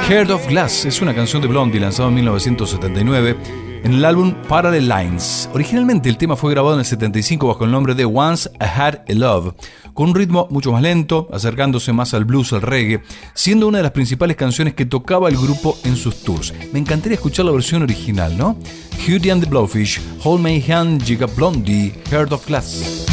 Heart of Glass es una canción de Blondie lanzada en 1979 en el álbum Parallel Lines. Originalmente el tema fue grabado en el 75 bajo el nombre de Once I Had a Love, con un ritmo mucho más lento, acercándose más al blues, al reggae, siendo una de las principales canciones que tocaba el grupo en sus tours. Me encantaría escuchar la versión original, ¿no? Hootie and the Blowfish, Hold My Hand, llega Blondie, Heart of Glass.